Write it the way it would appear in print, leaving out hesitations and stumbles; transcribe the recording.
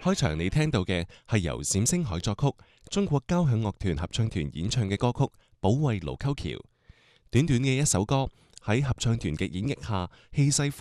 開場你聽到嘅係由冼星海作曲、中國交響樂團合唱團演唱嘅歌曲《保衛盧溝橋》。短短嘅一首歌，喺合唱團嘅演繹下，氣勢